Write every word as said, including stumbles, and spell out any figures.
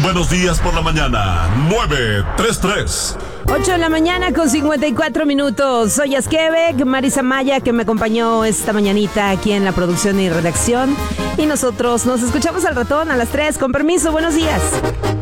Buenos días por la mañana, nueve tres tres. ocho de la mañana con cincuenta y cuatro minutos. Soy Asquebec, Marisa Maya, que me acompañó esta mañanita aquí en la producción y redacción. Y nosotros nos escuchamos al ratón a las tres. Con permiso, buenos días.